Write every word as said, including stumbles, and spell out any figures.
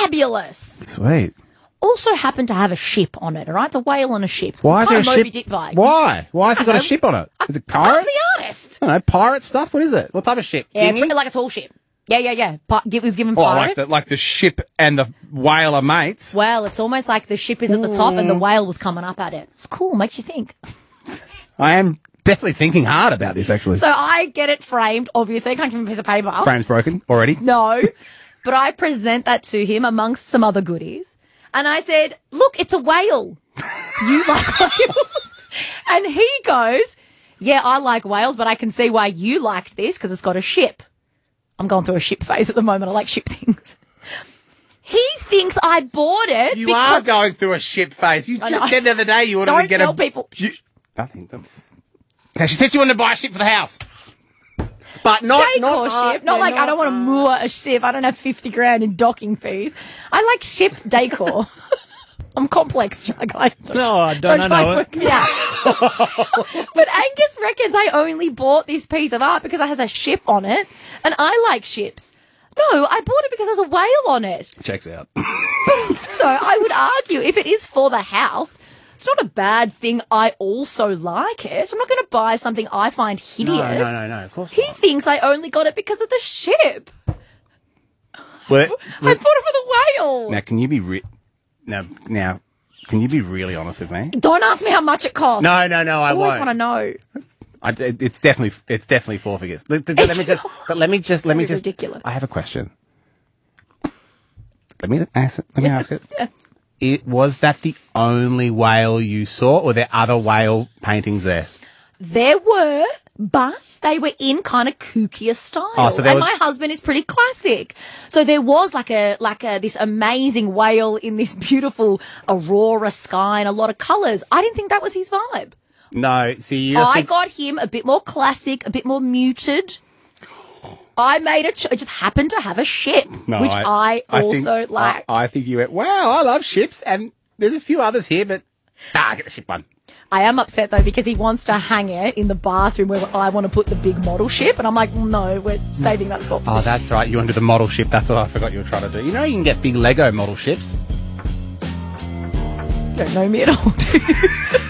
fabulous. Sweet. Also happened to have a ship on it, all right? It's a whale on a ship. Why is It's there a kind of Moby ship? Dick vibe. Why? Why has it got a know. ship on it? Is it Ask pirate? the artist. I don't know, pirate stuff? What is it? What type of ship? Yeah, Dinghy? like a tall ship. Yeah, yeah, yeah. Pi- it was given Oh, pirate. like the, like the ship and the whale are mates. Well, it's almost like the ship is at the top and the whale was coming up at it. It's cool. Makes you think. I am definitely thinking hard about this, actually. So I get it framed. Obviously, it comes from a piece of paper. Frame's broken already. No. But I present that to him amongst some other goodies. And I said, look, it's a whale. You like whales? And he goes, yeah, I like whales, but I can see why you liked this because it's got a ship. I'm going through a ship phase at the moment. I like ship things. He thinks I bought it. You because are going through a ship phase. You I just know. said the other day you wanted Don't to get tell a... people. You, nothing. Okay, she said she wanted to buy a ship for the house. But not... Decor not, uh, ship. Not yeah, like I don't want to uh, moor a ship. I don't have fifty grand in docking fees. I like ship decor. I'm complex, guys. No, I don't, I try know and it. work me out. But Angus reckons I only bought this piece of art because it has a ship on it, and I like ships. No, I bought it because there's a whale on it. Checks out. So I would argue if it is for the house, it's not a bad thing. I also like it. I'm not going to buy something I find hideous. No, no, no, no, of course He not. thinks I only got it because of the ship. Well, I bought it for the whale. now, can you be... Re- now, now, can you be really honest with me? Don't ask me how much it costs. No, no, no, I, I always won't. want to know. I, it- it's definitely, it's definitely four figures. But, but let me just, but let me just, let me Very just. ridiculous. I have a question. Let me ask it. Let me ask it. Yeah. It was that the only whale you saw, or there other whale paintings there? There were, but they were in kind of kookier style. Oh, so there and was- my husband is pretty classic. So there was like a like a this amazing whale in this beautiful aurora sky and a lot of colours. I didn't think that was his vibe. No, see, you. I think- got him a bit more classic, a bit more muted. I made a ch- it just happened to have a ship, No, which I, think- also like. I, I think you went, wow, I love ships, and there's a few others here, but ah, get the ship one. I am upset though because he wants to hang it in the bathroom where I want to put the big model ship, and I'm like, no, we're saving that spot for Oh, this. that's right. You wanted the model ship. That's what I forgot you were trying to do. You know, you can get big Lego model ships. Don't know me at all, do you?